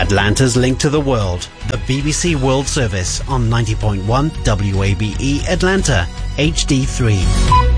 Atlanta's link to the world, the BBC World Service on 90.1 WABE Atlanta, HD3.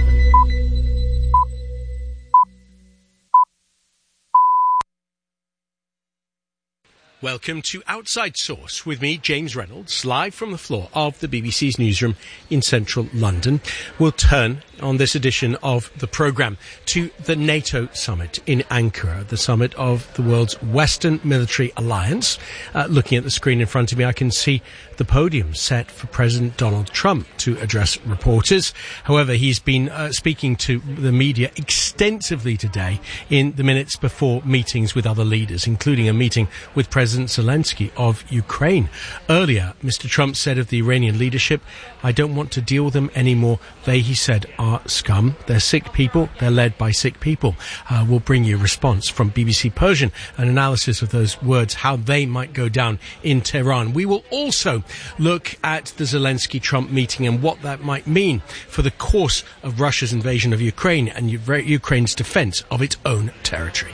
Welcome to Outside Source with me, James Reynolds, live from the floor of the BBC's newsroom in central London. We'll turn on this edition of the programme to the NATO summit in Ankara, the summit of the world's Western Military Alliance. Looking at the screen in front of me, I can see the podium set for President Donald Trump to address reporters. However, he's been speaking to the media extensively today in the minutes before meetings with other leaders, including a meeting with President Zelensky of Ukraine. Earlier, Mr. Trump said of the Iranian leadership, "I don't want to deal with them anymore. They," he said, "are scum. They're sick people. They're led by sick people." We'll bring you a response from BBC Persian, an analysis of those words, how they might go down in Tehran. We will also look at the Zelensky-Trump meeting and what that might mean for the course of Russia's invasion of Ukraine and Ukraine's defence of its own territory.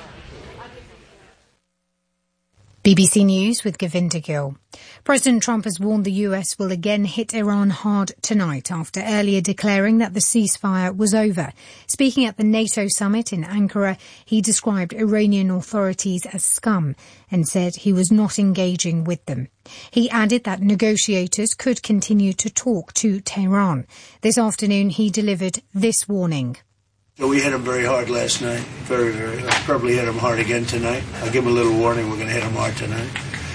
BBC News with Govinda Gill. President Trump has warned the US will again hit Iran hard tonight after earlier declaring that the ceasefire was over. Speaking at the NATO summit in Ankara, he described Iranian authorities as scum and said he was not engaging with them. He added that negotiators could continue to talk to Tehran. This afternoon, he delivered this warning. So we hit him very hard last night, very, very hard. Probably hit him hard again tonight. I'll give him a little warning, we're going to hit him hard tonight.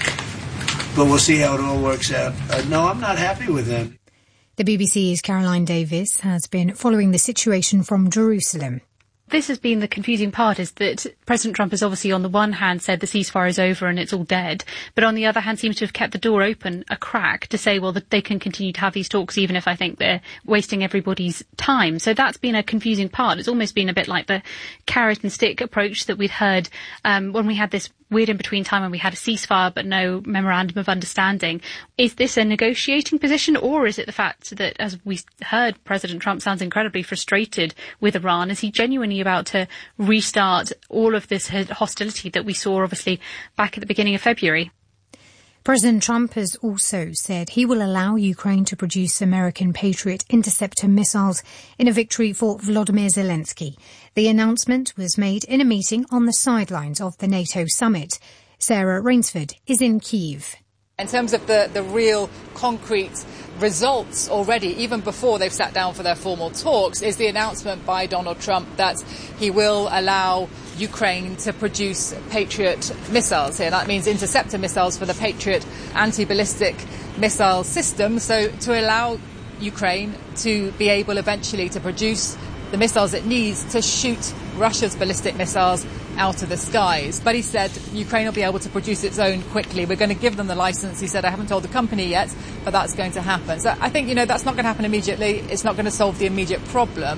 But we'll see how it all works out. No, I'm not happy with them. The BBC's Caroline Davis has been following the situation from Jerusalem. This has been the confusing part, is that President Trump has obviously on the one hand said the ceasefire is over and it's all dead, but on the other hand seems to have kept the door open a crack to say, well, that they can continue to have these talks even if I think they're wasting everybody's time. So that's been a confusing part. It's almost been a bit like the carrot and stick approach that we'd heard when we had this weird in-between time when we had a ceasefire but no memorandum of understanding. Is this a negotiating position, or is it the fact that, as we heard, President Trump sounds incredibly frustrated with Iran? Is he genuinely about to restart all of this hostility that we saw, obviously, back at the beginning of February? President Trump has also said he will allow Ukraine to produce American Patriot interceptor missiles in a victory for Volodymyr Zelensky. The announcement was made in a meeting on the sidelines of the NATO summit. Sarah Rainsford is in Kyiv. In terms of the real concrete results already, even before they've sat down for their formal talks, is the announcement by Donald Trump that he will allow Ukraine to produce Patriot missiles here. That means interceptor missiles for the Patriot anti-ballistic missile system. So to allow Ukraine to be able eventually to produce the missiles it needs to shoot Russia's ballistic missiles out of the skies. But he said Ukraine will be able to produce its own quickly. We're going to give them the license. He said, I haven't told the company yet, but that's going to happen. So I think, that's not going to happen immediately. It's not going to solve the immediate problem.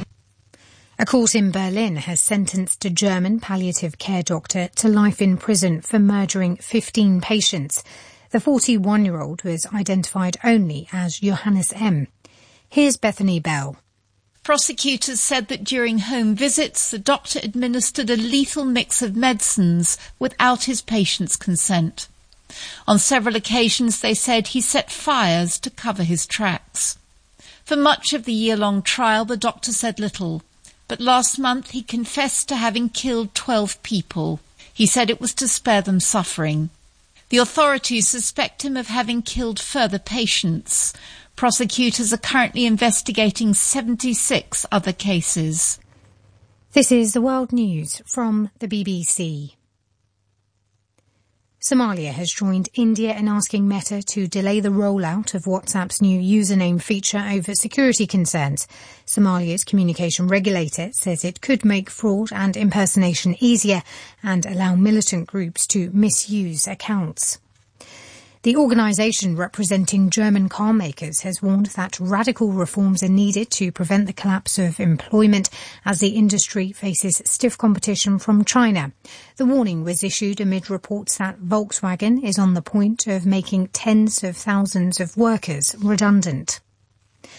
A court in Berlin has sentenced a German palliative care doctor to life in prison for murdering 15 patients. The 41-year-old was identified only as Johannes M. Here's Bethany Bell. Prosecutors said that during home visits, the doctor administered a lethal mix of medicines without his patient's consent. On several occasions, they said he set fires to cover his tracks. For much of the year-long trial, the doctor said little. But last month, he confessed to having killed 12 people. He said it was to spare them suffering. The authorities suspect him of having killed further patients. Prosecutors are currently investigating 76 other cases. This is the World News from the BBC. Somalia has joined India in asking Meta to delay the rollout of WhatsApp's new username feature over security concerns. Somalia's communication regulator says it could make fraud and impersonation easier and allow militant groups to misuse accounts. The organisation representing German car makers has warned that radical reforms are needed to prevent the collapse of employment as the industry faces stiff competition from China. The warning was issued amid reports that Volkswagen is on the point of making tens of thousands of workers redundant.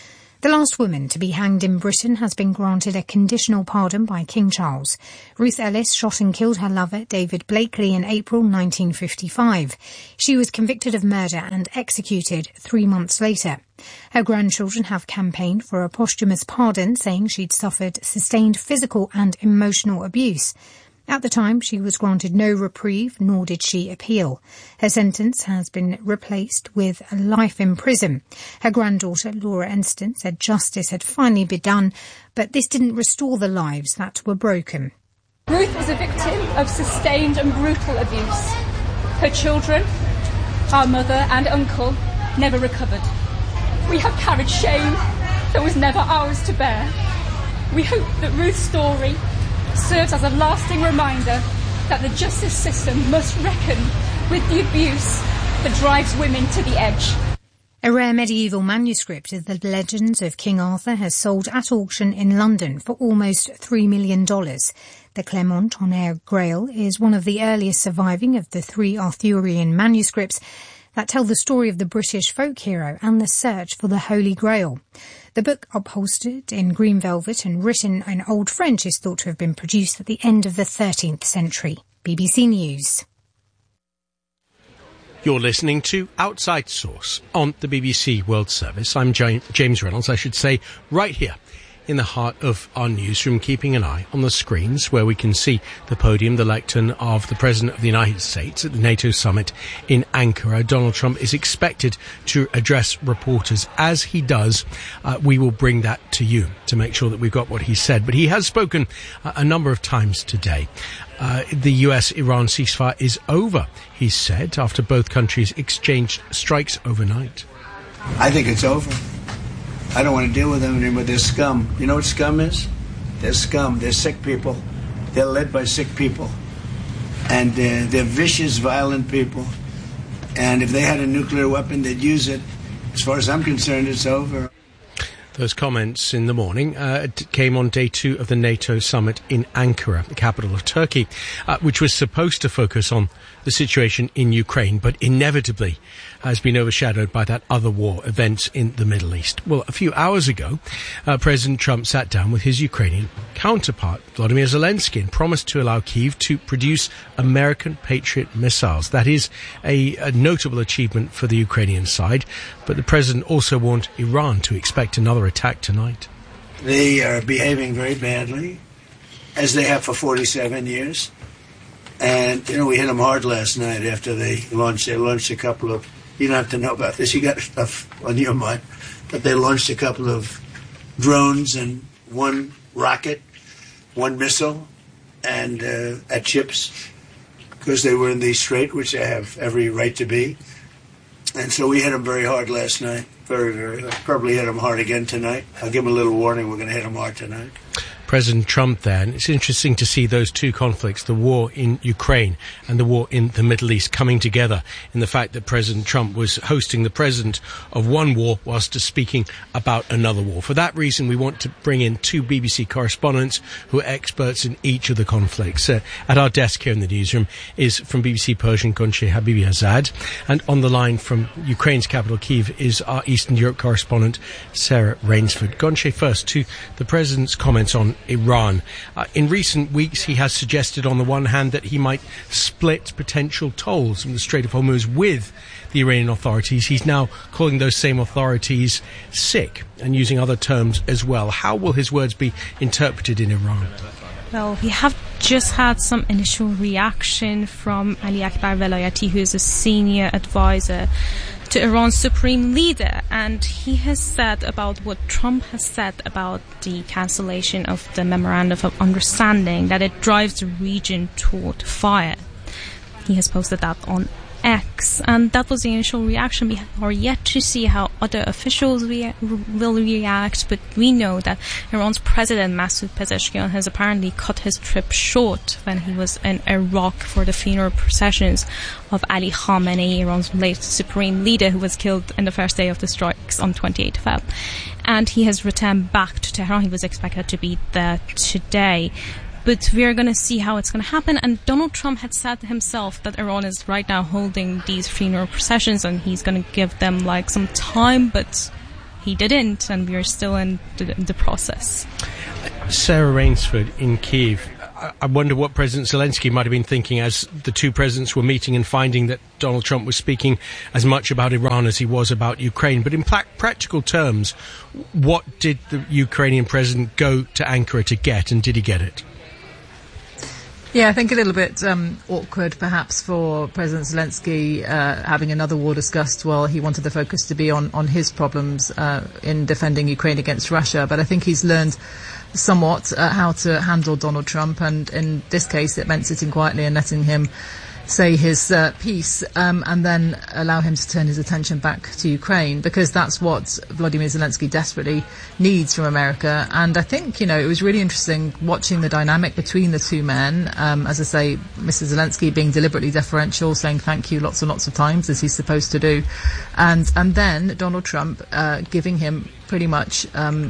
The last woman to be hanged in Britain has been granted a conditional pardon by King Charles. Ruth Ellis shot and killed her lover, David Blakely, in April 1955. She was convicted of murder and executed 3 months later. Her grandchildren have campaigned for a posthumous pardon, saying she'd suffered sustained physical and emotional abuse. At the time, she was granted no reprieve, nor did she appeal. Her sentence has been replaced with life in prison. Her granddaughter, Laura Enston, said justice had finally been done, but this didn't restore the lives that were broken. Ruth was a victim of sustained and brutal abuse. Her children, our mother and uncle, never recovered. We have carried shame that was never ours to bear. We hope that Ruth's story serves as a lasting reminder that the justice system must reckon with the abuse that drives women to the edge. A rare medieval manuscript of the legends of King Arthur has sold at auction in London for almost $3 million. The Clermont-Tonnerre Grail is one of the earliest surviving of the 3 Arthurian manuscripts that tell the story of the British folk hero and the search for the Holy Grail. The book, upholstered in green velvet and written in Old French, is thought to have been produced at the end of the 13th century. BBC News. You're listening to Outside Source on the BBC World Service. I'm James Reynolds, I should say, right here in the heart of our newsroom, keeping an eye on the screens where we can see the podium, the lectern of the President of the United States at the NATO summit in Ankara. Donald Trump is expected to address reporters. As he does, we will bring that to you to make sure that we've got what he said. But he has spoken a number of times today. The US-Iran ceasefire is over, he said, after both countries exchanged strikes overnight. I think it's over. I don't want to deal with them anymore. They're scum. You know what scum is? They're scum. They're sick people. They're led by sick people. And they're vicious, violent people. And if they had a nuclear weapon, they'd use it. As far as I'm concerned, it's over. Those comments in the morning came on day 2 of the NATO summit in Ankara, the capital of Turkey, which was supposed to focus on the situation in Ukraine, but inevitably has been overshadowed by that other war, events in the Middle East. Well, a few hours ago, President Trump sat down with his Ukrainian counterpart, Volodymyr Zelensky, and promised to allow Kyiv to produce American Patriot missiles. That is a notable achievement for the Ukrainian side, but the president also warned Iran to expect another attack tonight. They are behaving very badly, as they have for 47 years. And, you know, we hit them hard last night after they launched a couple of, you don't have to know about this, you got stuff on your mind, but they launched a couple of drones and 1 rocket, 1 missile, and at ships, because they were in the strait, which they have every right to be. And so we hit them very hard last night. Very. Probably hit them hard again tonight. I'll give them a little warning. We're going to hit them hard tonight. President Trump then, it's interesting to see those two conflicts, the war in Ukraine and the war in the Middle East, coming together in the fact that President Trump was hosting the president of one war whilst speaking about another war. For that reason, we want to bring in 2 BBC correspondents who are experts in each of the conflicts. At our desk here in the newsroom is from BBC Persian, Gonche Habibi-Azad, and on the line from Ukraine's capital, Kyiv, is our Eastern Europe correspondent, Sarah Rainsford. Gonche, first to the president's comments on Iran. In recent weeks, he has suggested on the one hand that he might split potential tolls from the Strait of Hormuz with the Iranian authorities. He's now calling those same authorities sick and using other terms as well. How will his words be interpreted in Iran? Well, we have just had some initial reaction from Ali Akbar Velayati, who is a senior advisor to Iran's supreme leader, and he has said about what Trump has said about the cancellation of the memorandum of understanding, that it drives the region toward fire. He has posted that on X, and that was the initial reaction. We are yet to see how other officials will react, but we know that Iran's president, Masoud Pezeshkian, has apparently cut his trip short when he was in Iraq for the funeral processions of Ali Khamenei, Iran's late supreme leader, who was killed in the first day of the strikes on 28 Feb. And he has returned back to Tehran. He was expected to be there today. But we are going to see how it's going to happen. And Donald Trump had said himself that Iran is right now holding these funeral processions and he's going to give them some time. But he didn't, and we are still in the process. Sarah Rainsford in Kiev. I wonder what President Zelensky might have been thinking as the two presidents were meeting and finding that Donald Trump was speaking as much about Iran as he was about Ukraine. But in practical terms, what did the Ukrainian president go to Ankara to get, and did he get it? Yeah, I think a little bit awkward perhaps for President Zelensky having another war discussed while he wanted the focus to be on his problems in defending Ukraine against Russia. But I think he's learned somewhat how to handle Donald Trump, and in this case it meant sitting quietly and letting him say his piece and then allow him to turn his attention back to Ukraine, because that's what Vladimir Zelensky desperately needs from America. And I think, it was really interesting watching the dynamic between the two men. As I say, Mr. Zelensky being deliberately deferential, saying thank you lots and lots of times, as he's supposed to do. And then Donald Trump giving him pretty much,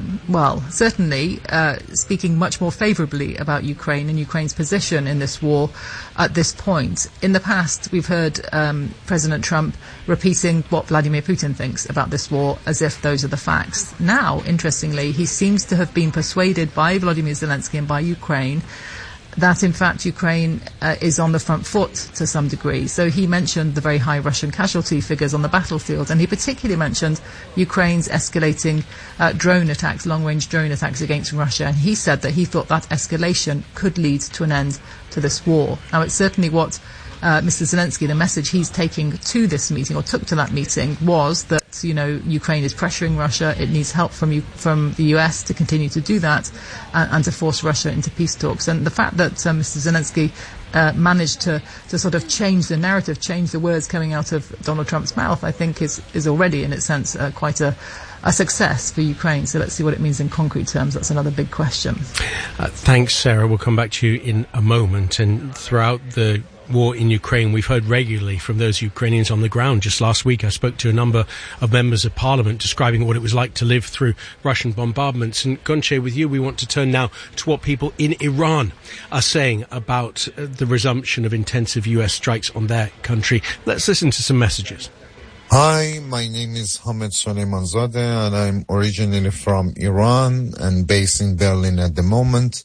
certainly speaking much more favourably about Ukraine and Ukraine's position in this war at this point. In the past, we've heard President Trump repeating what Vladimir Putin thinks about this war as if those are the facts. Now, interestingly, he seems to have been persuaded by Vladimir Zelensky and by Ukraine that in fact Ukraine is on the front foot to some degree. So he mentioned the very high Russian casualty figures on the battlefield, and he particularly mentioned Ukraine's escalating drone attacks, long-range drone attacks against Russia, and he said that he thought that escalation could lead to an end to this war. Now, it's certainly what Mr. Zelensky, the message he's taking to this meeting, or took to that meeting, was that, Ukraine is pressuring Russia. It needs help from the US to continue to do that and to force Russia into peace talks. And the fact that Mr. Zelensky managed to sort of change the narrative, change the words coming out of Donald Trump's mouth, I think is already, in its sense, quite a success for Ukraine. So let's see what it means in concrete terms. That's another big question. Thanks, Sarah. We'll come back to you in a moment. And throughout the war in Ukraine, we've heard regularly from those Ukrainians on the ground. Just last week I spoke to a number of members of parliament describing what it was like to live through Russian bombardments. And Gonche, with you, we want to turn now to what people in Iran are saying about the resumption of intensive US strikes on their country. Let's listen to some messages. Hi, my name is Hamed Soleimanzadeh, and I'm originally from Iran and based in Berlin at the moment.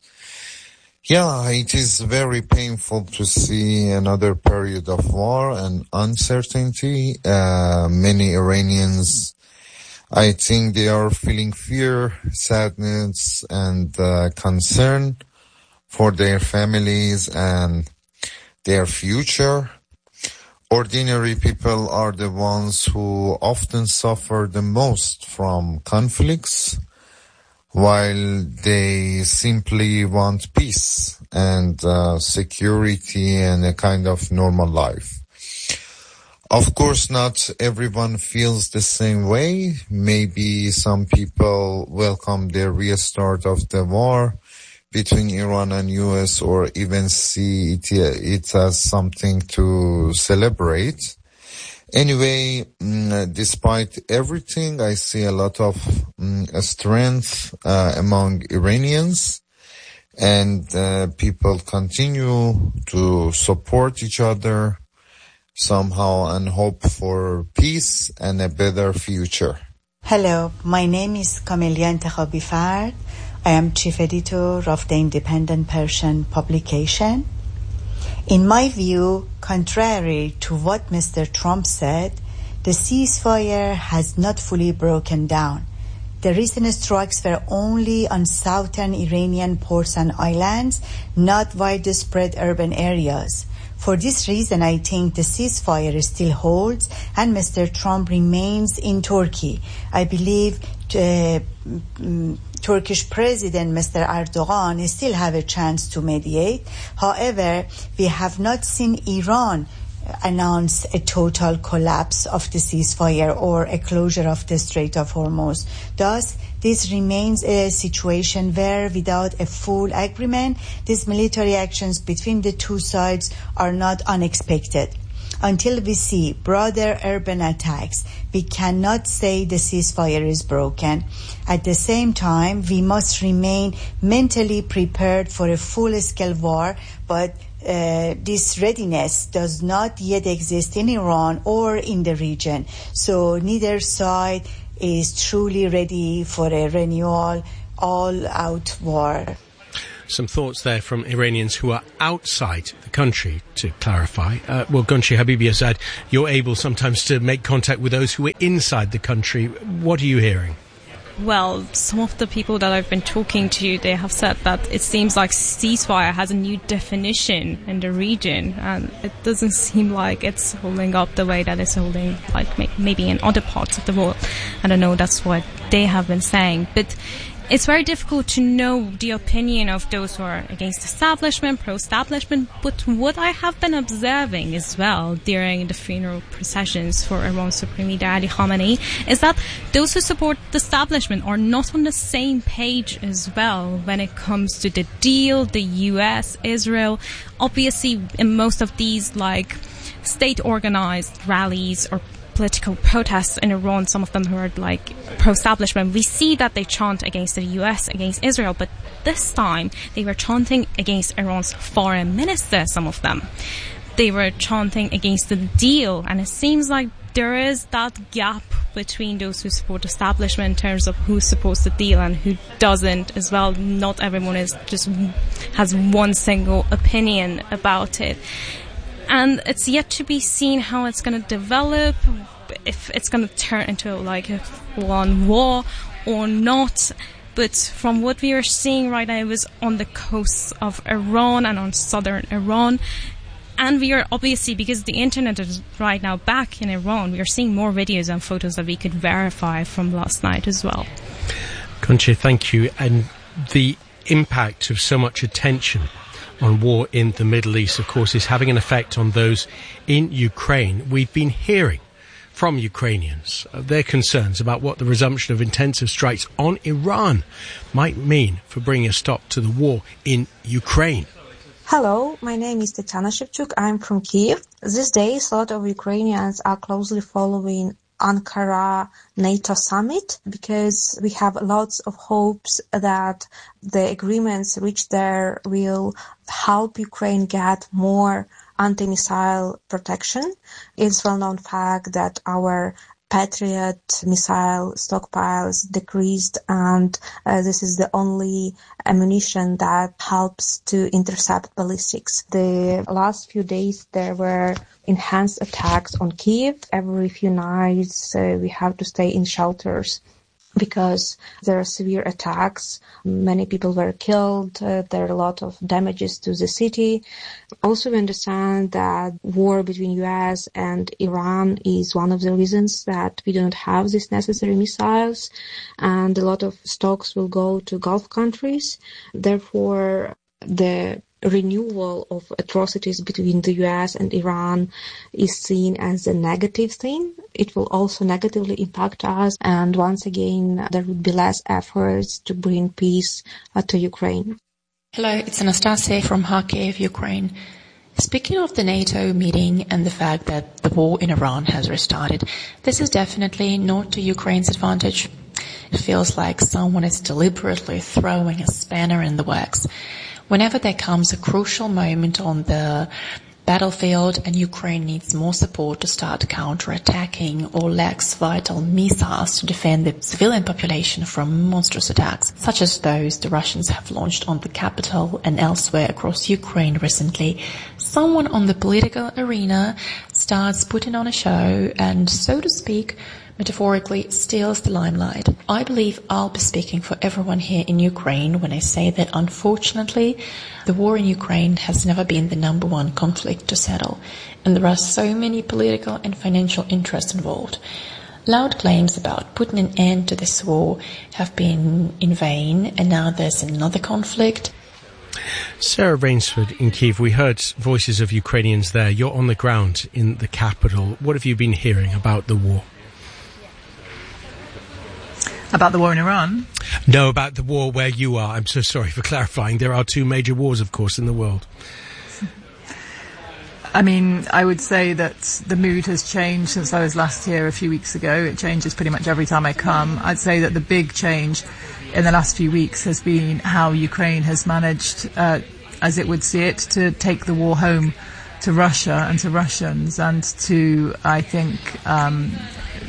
Yeah, it is very painful to see another period of war and uncertainty. Many Iranians, I think they are feeling fear, sadness, and concern for their families and their future. Ordinary people are the ones who often suffer the most from conflicts, while they simply want peace and security and a kind of normal life. Of course, not everyone feels the same way. Maybe some people welcome the restart of the war between Iran and US, or even see it as something to celebrate. Anyway, despite everything, I see a lot of strength among Iranians, and people continue to support each other somehow and hope for peace and a better future. Hello, my name is Kamelia Intekhabi Fard. I am chief editor of the Independent Persian publication. In my view, contrary to what Mr. Trump said, the ceasefire has not fully broken down. The recent strikes were only on southern Iranian ports and islands, not widespread urban areas. For this reason, I think the ceasefire still holds and Mr. Trump remains in Turkey. I believe Turkish President Mr. Erdogan still have a chance to mediate. However, we have not seen Iran announce a total collapse of the ceasefire or a closure of the Strait of Hormuz. Thus, this remains a situation where, without a full agreement, these military actions between the two sides are not unexpected. Until we see broader urban attacks, we cannot say the ceasefire is broken. At the same time, we must remain mentally prepared for a full-scale war, but this readiness does not yet exist in Iran or in the region. So neither side is truly ready for a renewal, all-out war. Some thoughts there from Iranians who are outside the country, to clarify. Well, Gunshi Habibi-Azad, you're able sometimes to make contact with those who are inside the country. What are you hearing? Well, some of the people that I've been talking to, they have said that it seems like ceasefire has a new definition in the region, and it doesn't seem like it's holding up the way that it's holding, like maybe in other parts of the world. I don't know, that's what they have been saying. But it's very difficult to know the opinion of those who are against establishment, pro-establishment, but what I have been observing as well during the funeral processions for Iran's Supreme Leader Ali Khamenei is that those who support the establishment are not on the same page as well when it comes to the deal, the US, Israel. Obviously, in most of these, like, state-organized rallies or political protests in Iran, some of them who are like pro-establishment, we see that they chant against the US, against Israel, but this time they were chanting against Iran's foreign minister, some of them. They were chanting against the deal, and it seems like there is that gap between those who support establishment in terms of who supports the deal and who doesn't as well. Not everyone has one single opinion about it. And it's yet to be seen how it's going to develop, if it's going to turn into like a full-on war or not. But from what we are seeing right now, it was on the coasts of Iran and on southern Iran. And we are obviously, because the internet is right now back in Iran, we are seeing more videos and photos that we could verify from last night as well. Concha, thank you. And the impact of so much attention on war in the Middle East, of course, is having an effect on those in Ukraine. We've been hearing from Ukrainians their concerns about what the resumption of intensive strikes on Iran might mean for bringing a stop to the war in Ukraine. Hello, my name is Tatiana Shevchuk. I'm from Kiev. These days, a lot of Ukrainians are closely following Ankara NATO summit because we have lots of hopes that the agreements reached there will help Ukraine get more anti-missile protection. It's well-known fact that our Patriot missile stockpiles decreased, and this is the only ammunition that helps to intercept ballistics. The last few days there were enhanced attacks on Kiev. Every few nights we have to stay in shelters because there are severe attacks. Many people were killed. There are a lot of damages to the city. Also, we understand that war between US and Iran is one of the reasons that we don't have these necessary missiles, and a lot of stocks will go to Gulf countries. Therefore, the renewal of atrocities between the US and Iran is seen as a negative thing. It will also negatively impact us, and once again there would be less efforts to bring peace to Ukraine. Hello, it's Anastasia from Kharkiv, Ukraine. Speaking of the NATO meeting and the fact that the war in Iran has restarted, this is definitely not to Ukraine's advantage. It feels like someone is deliberately throwing a spanner in the works. Whenever there comes a crucial moment on the battlefield and Ukraine needs more support to start counterattacking or lacks vital missiles to defend the civilian population from monstrous attacks, such as those the Russians have launched on the capital and elsewhere across Ukraine recently, someone on the political arena starts putting on a show and, so to speak, metaphorically steals the limelight. I believe I'll be speaking for everyone here in Ukraine when I say that unfortunately the war in Ukraine has never been the number one conflict to settle, and there are so many political and financial interests involved. Loud claims about putting an end to this war have been in vain, and now there's another conflict. Sarah Rainsford in Kiev, we heard voices of Ukrainians there. You're on the ground in the capital. What have you been hearing about the war? About the war in Iran? No, about the war where you are. I'm so sorry for clarifying. There are two major wars, of course, in the world. I mean, I would say that the mood has changed since I was last here a few weeks ago. It changes pretty much every time I come. I'd say that the big change in the last few weeks has been how Ukraine has managed, as it would see it, to take the war home to Russia and to Russians, and to, I think,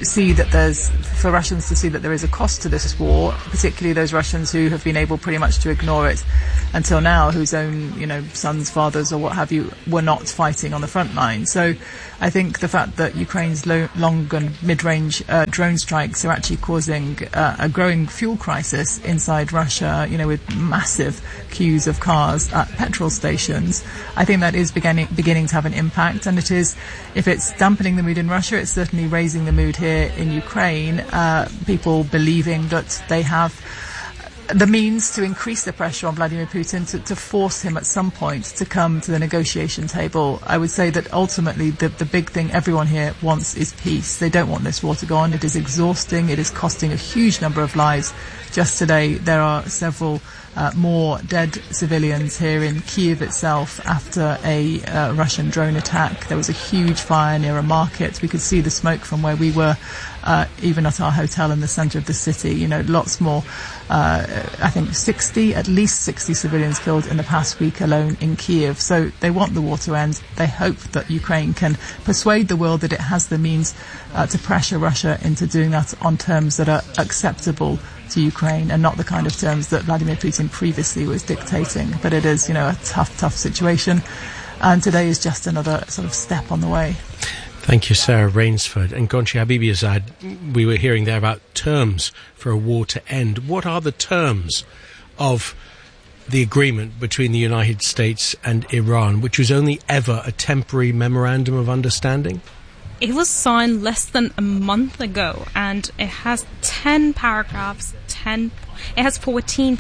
see that for Russians to see that there is a cost to this war, particularly those Russians who have been able pretty much to ignore it until now, whose own, sons, fathers, or what have you, were not fighting on the front line. So I think the fact that Ukraine's long and mid-range drone strikes are actually causing a growing fuel crisis inside Russia, with massive queues of cars at petrol stations, I think that is beginning to have an impact. And it is, if it's dampening the mood in Russia, it's certainly raising the mood here in Ukraine. People believing that they have the means to increase the pressure on Vladimir Putin to force him at some point to come to the negotiation table. I would say that ultimately the big thing everyone here wants is peace. They don't want this war to go on. It is exhausting. It is costing a huge number of lives. Just today there are several more dead civilians here in Kyiv itself after a Russian drone attack. There was a huge fire near a market. We could see the smoke from where we were, even at our hotel in the centre of the city. Lots more. I think at least 60 civilians killed in the past week alone in Kyiv. So they want the war to end. They hope that Ukraine can persuade the world that it has the means to pressure Russia into doing that on terms that are acceptable to Ukraine and not the kind of terms that Vladimir Putin previously was dictating. But it is, a tough situation. And today is just another sort of step on the way. Thank you, Sarah Rainsford. And Gonchi Habibizad, we were hearing there about terms for a war to end. What are the terms of the agreement between the United States and Iran, which was only ever a temporary memorandum of understanding? It was signed less than a month ago, and it has 14 paragraphs, 14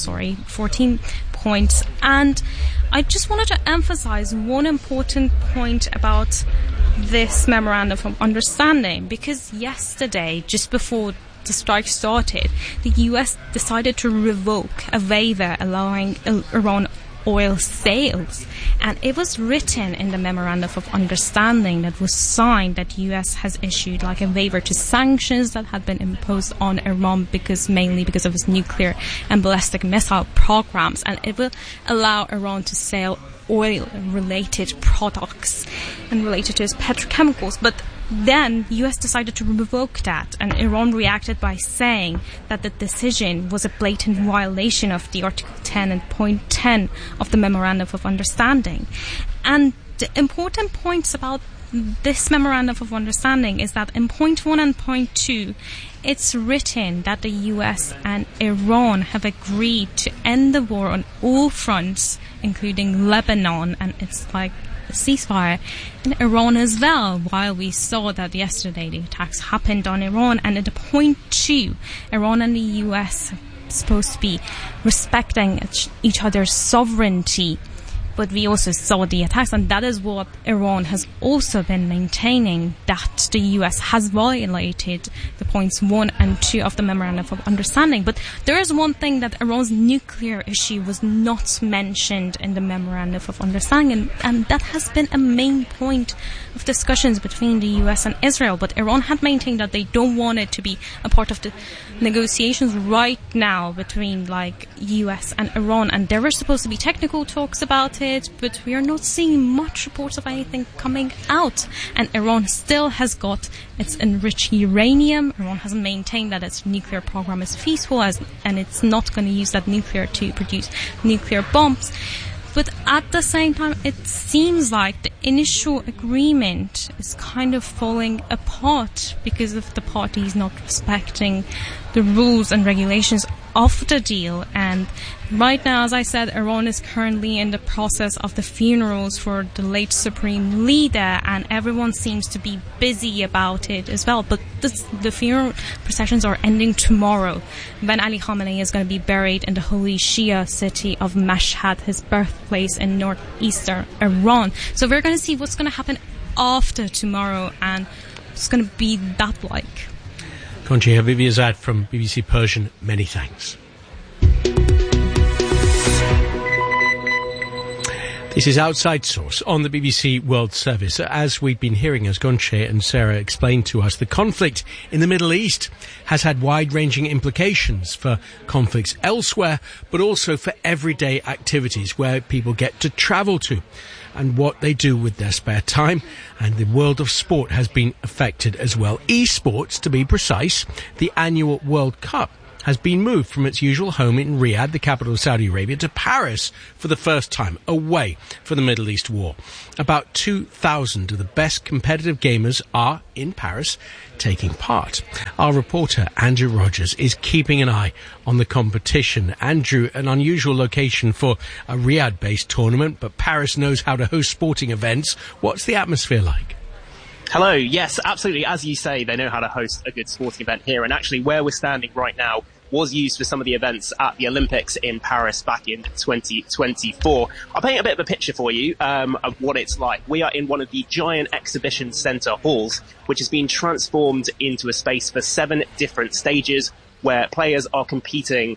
points. And I just wanted to emphasize one important point about this memorandum of understanding, because yesterday, just before the strike started, the US decided to revoke a waiver allowing Iran oil sales, and it was written in the memorandum of understanding that was signed that US has issued like a waiver to sanctions that had been imposed on Iran mainly because of its nuclear and ballistic missile programs, and it will allow Iran to sell oil related products and related to its petrochemicals. But then US decided to revoke that, and Iran reacted by saying that the decision was a blatant violation of the Article 10 and Point 10 of the Memorandum of Understanding. And the important points about this Memorandum of Understanding is that in Point 1 and Point 2, it's written that the US and Iran have agreed to end the war on all fronts, including Lebanon, and it's like a ceasefire in Iran as well, while we saw that yesterday the attacks happened on Iran. And at Point 2, Iran and the US are supposed to be respecting each other's sovereignty. But we also saw the attacks, and that is what Iran has also been maintaining, that the US has violated the points 1 and 2 of the Memorandum of Understanding. But there is one thing, that Iran's nuclear issue was not mentioned in the Memorandum of Understanding, and that has been a main point of discussions between the US and Israel. But Iran had maintained that they don't want it to be a part of the negotiations right now between US and Iran, and there were supposed to be technical talks about it, but we are not seeing much reports of anything coming out. And Iran still has got its enriched uranium. Iran has maintained that its nuclear program is feasible, and it's not going to use that nuclear to produce nuclear bombs. But at the same time, it seems like the initial agreement is kind of falling apart because of the parties not respecting the rules and regulations of the deal. And right now, as I said, Iran is currently in the process of the funerals for the late supreme leader, and everyone seems to be busy about it as well. But the funeral processions are ending tomorrow, when Ali Khamenei is going to be buried in the holy Shia city of Mashhad, his birthplace in northeastern Iran. So we're going to see what's going to happen after tomorrow, and what's going to be that like. Gonchi Habibizad from BBC Persian, many thanks. This is Outside Source on the BBC World Service. As we've been hearing, as Gonchi and Sarah explained to us, the conflict in the Middle East has had wide-ranging implications for conflicts elsewhere, but also for everyday activities where people get to travel to. and what they do with their spare time. And the world of sport has been affected as well. Esports, to be precise, the annual World Cup has been moved from its usual home in Riyadh, the capital of Saudi Arabia, to Paris for the first time, away from the Middle East war. About 2,000 of the best competitive gamers are in Paris taking part. Our reporter, Andrew Rogers, is keeping an eye on the competition. Andrew, an unusual location for a Riyadh-based tournament, but Paris knows how to host sporting events. What's the atmosphere like? Hello. Yes, absolutely. As you say, they know how to host a good sporting event here. And actually, where we're standing right now was used for some of the events at the Olympics in Paris back in 2024. I'll paint a bit of a picture for you of what it's like. We are in one of the giant exhibition centre halls, which has been transformed into a space for 7 different stages where players are competing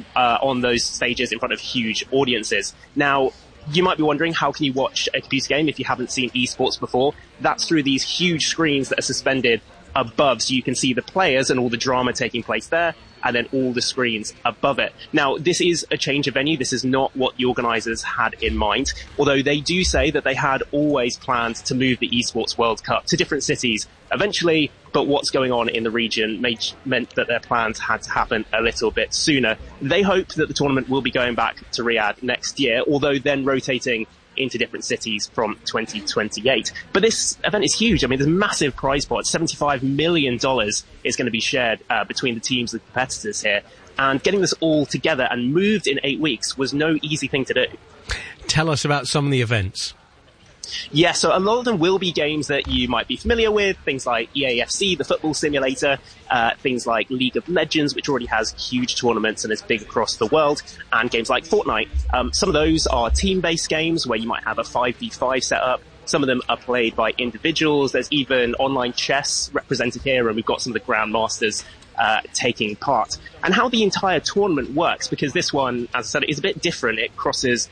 on those stages in front of huge audiences. Now, you might be wondering, how can you watch a computer game if you haven't seen esports before? That's through these huge screens that are suspended above, so you can see the players and all the drama taking place there, and then all the screens above it. Now, this is a change of venue. This is not what the organisers had in mind, although they do say that they had always planned to move the Esports World Cup to different cities eventually, but what's going on in the region meant that their plans had to happen a little bit sooner. They hope that the tournament will be going back to Riyadh next year, although then rotating into different cities from 2028. But this event is huge. I mean, there's a massive prize pot. $75 million is going to be shared between the teams and competitors here. And getting this all together and moved in 8 weeks was no easy thing to do. Tell us about some of the events. Yeah, so a lot of them will be games that you might be familiar with, things like EAFC, the football simulator, things like League of Legends, which already has huge tournaments and is big across the world, and games like Fortnite. Some of those are team-based games where you might have a 5v5 setup. Some of them are played by individuals. There's even online chess represented here, and we've got some of the grandmasters taking part. And how the entire tournament works, because this one, as I said, is a bit different. It crosses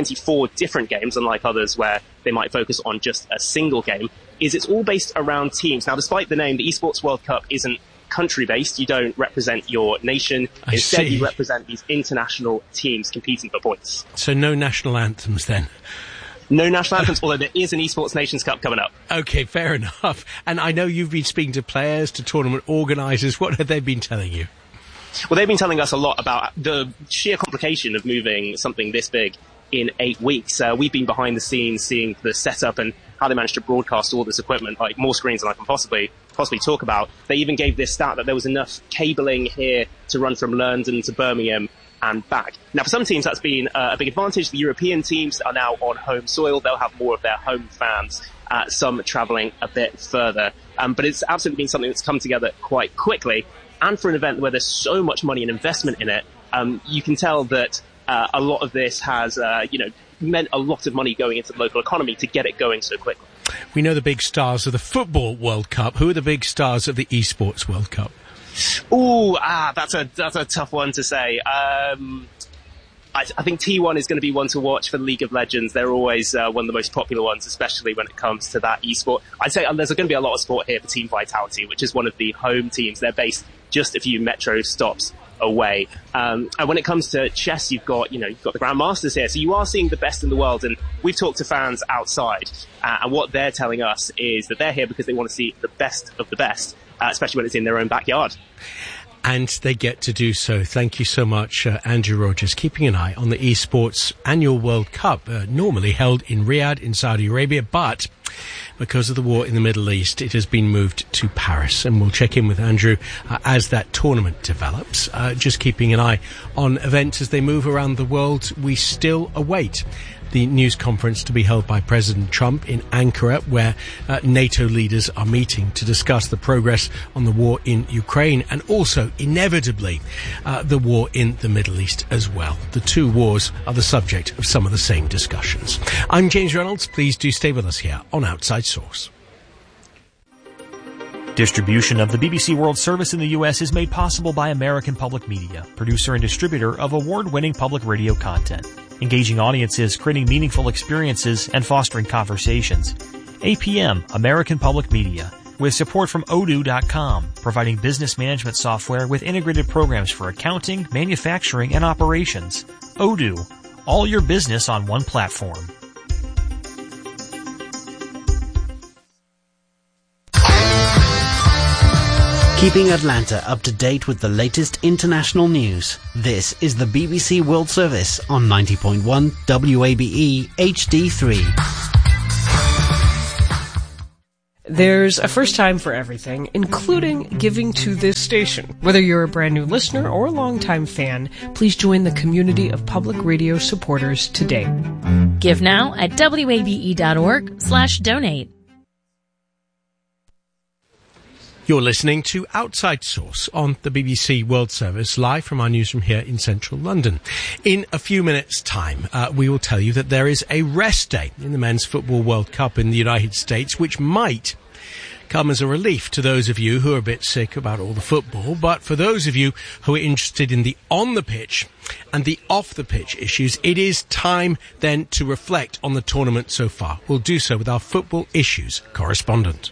24 different games, unlike others where they might focus on just a single game, is it's all based around teams. Now, despite the name, the Esports World Cup isn't country-based. You don't represent your nation. Instead, you represent these international teams competing for points. So no national anthems then? No national anthems, although there is an Esports Nations Cup coming up. Okay, fair enough. And I know you've been speaking to players, to tournament organisers. What have they been telling you? Well, they've been telling us a lot about the sheer complication of moving something this big in 8 weeks. We've been behind the scenes seeing the setup and how they managed to broadcast all this equipment, like more screens than I can possibly talk about. They even gave this stat that there was enough cabling here to run from London to Birmingham and back. Now, for some teams, that's been a big advantage. The European teams are now on home soil. They'll have more of their home fans, some travelling a bit further. But it's absolutely been something that's come together quite quickly. And for an event where there's so much money and investment in it, you can tell that a lot of this has, meant a lot of money going into the local economy to get it going so quickly. We know the big stars of the Football World Cup. Who are the big stars of the Esports World Cup? That's a tough one to say. I think T1 is going to be one to watch for the League of Legends. They're always one of the most popular ones, especially when it comes to that esport. I'd say there's going to be a lot of support here for Team Vitality, which is one of the home teams. They're based just a few metro stops away. And when it comes to chess, you've got the grandmasters here. So you are seeing the best in the world. And we've talked to fans outside, and what they're telling us is that they're here because they want to see the best of the best, especially when it's in their own backyard. And they get to do so. Thank you so much, Andrew Rogers, keeping an eye on the Esports Annual World Cup, normally held in Riyadh in Saudi Arabia, but because of the war in the Middle East, it has been moved to Paris. And we'll check in with Andrew as that tournament develops. Just keeping an eye on events as they move around the world. We still await the news conference to be held by President Trump in Ankara, where NATO leaders are meeting to discuss the progress on the war in Ukraine and also, inevitably, the war in the Middle East as well. The two wars are the subject of some of the same discussions. I'm James Reynolds. Please do stay with us here on Outside Source. Distribution of the BBC World Service in the U.S. is made possible by American Public Media, producer and distributor of award-winning public radio content. Engaging audiences, creating meaningful experiences, and fostering conversations. APM, American Public Media, with support from Odoo.com, providing business management software with integrated programs for accounting, manufacturing, and operations. Odoo, all your business on one platform. Keeping Atlanta up to date with the latest international news. This is the BBC World Service on 90.1 WABE HD3. There's a first time for everything, including giving to this station. Whether you're a brand new listener or a longtime fan, please join the community of public radio supporters today. Give now at wabe.org/donate. You're listening to Outside Source on the BBC World Service, live from our newsroom here in central London. In a few minutes' time, we will tell you that there is a rest day in the Men's Football World Cup in the United States, which might come as a relief to those of you who are a bit sick about all the football. But for those of you who are interested in the on-the-pitch and the off-the-pitch issues, it is time then to reflect on the tournament so far. We'll do so with our football issues correspondent.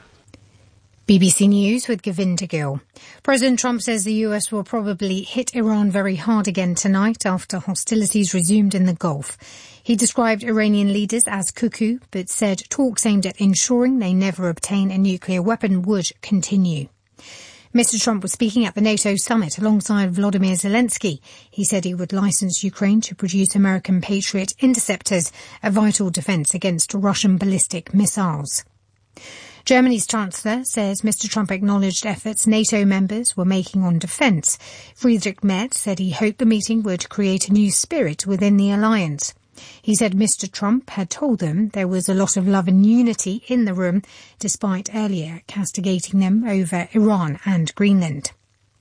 BBC News with Govinda Gill. President Trump says the US will probably hit Iran very hard again tonight after hostilities resumed in the Gulf. He described Iranian leaders as cuckoo, but said talks aimed at ensuring they never obtain a nuclear weapon would continue. Mr. Trump was speaking at the NATO summit alongside Volodymyr Zelensky. He said he would license Ukraine to produce American Patriot interceptors, a vital defense against Russian ballistic missiles. Germany's Chancellor says Mr. Trump acknowledged efforts NATO members were making on defence. Friedrich Merz said he hoped the meeting would create a new spirit within the alliance. He said Mr. Trump had told them there was a lot of love and unity in the room, despite earlier castigating them over Iran and Greenland.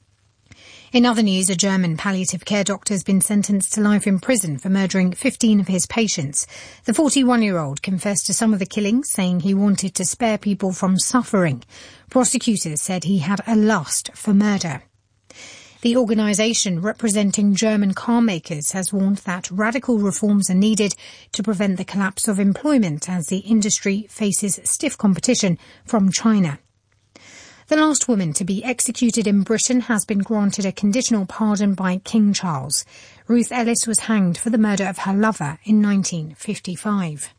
In other news, a German palliative care doctor has been sentenced to life in prison for murdering 15 of his patients. The 41-year-old confessed to some of the killings, saying he wanted to spare people from suffering. Prosecutors said he had a lust for murder. The organisation representing German car makers has warned that radical reforms are needed to prevent the collapse of employment as the industry faces stiff competition from China. The last woman to be executed in Britain has been granted a conditional pardon by King Charles. Ruth Ellis was hanged for the murder of her lover in 1955.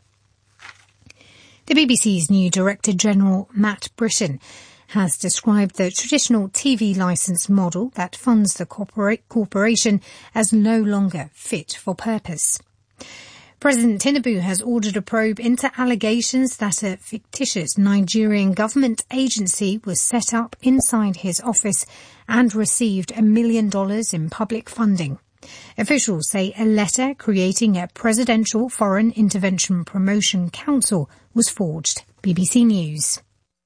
The BBC's new Director General, Matt Britton, has described the traditional TV licence model that funds the corporation as no longer fit for purpose. President Tinubu has ordered a probe into allegations that a fictitious Nigerian government agency was set up inside his office and received $1 million in public funding. Officials say a letter creating a Presidential Foreign Intervention Promotion Council was forged. BBC News.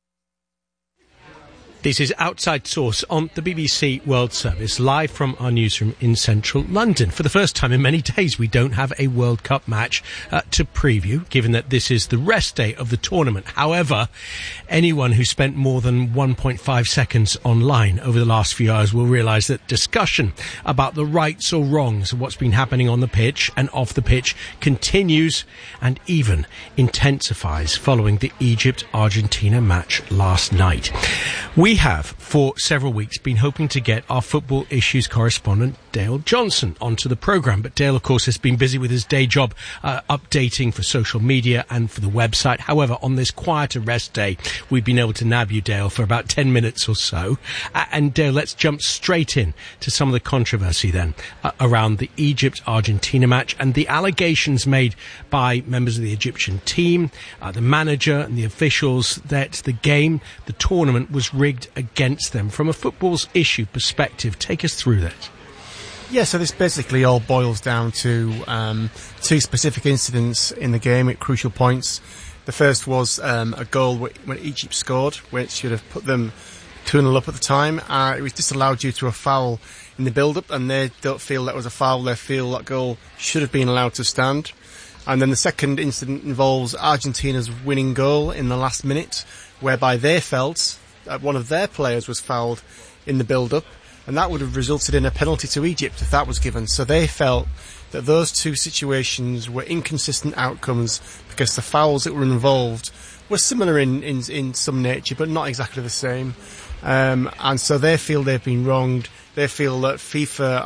This is Outside Source on the BBC World Service, live from our newsroom in central London. For the first time in many days, we don't have a World Cup match to preview, given that this is the rest day of the tournament. However, anyone who spent more than 1.5 seconds online over the last few hours will realise that discussion about the rights or wrongs of what's been happening on the pitch and off the pitch continues and even intensifies following the Egypt-Argentina match last night. We have, for several weeks, been hoping to get our football issues correspondent, Dale Johnson, onto the programme. But Dale, of course, has been busy with his day job, updating for social media and for the website. However, on this quieter rest day, we've been able to nab you, Dale, for about 10 minutes or so. And Dale, let's jump straight in to some of the controversy then around the Egypt-Argentina match and the allegations made by members of the Egyptian team, the manager and the officials that the game, the tournament, was rigged against them. From a football's issue perspective, take us through that. Yeah, so this basically all boils down to two specific incidents in the game at crucial points. The first was a goal when Egypt scored, which should have put them 2-0 up at the time. It was disallowed due to a foul in the build-up, and they don't feel that was a foul. They feel that goal should have been allowed to stand. And then the second incident involves Argentina's winning goal in the last minute, whereby they felt that one of their players was fouled in the build-up, and that would have resulted in a penalty to Egypt if that was given. So they felt that those two situations were inconsistent outcomes because the fouls that were involved were similar in some nature, but not exactly the same. And so they feel they've been wronged. They feel that FIFA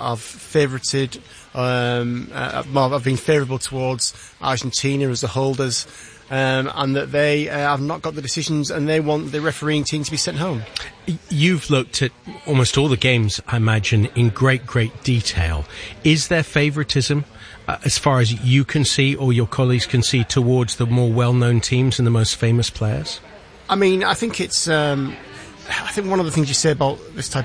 have been favourable towards Argentina as the holders. and that they have not got the decisions, and they want the refereeing team to be sent home. You've looked at almost all the games, I imagine, in great detail. Is there favouritism, as far as you can see or your colleagues can see, towards the more well-known teams and the most famous players? I mean, I think it's... I think one of the things you say about this type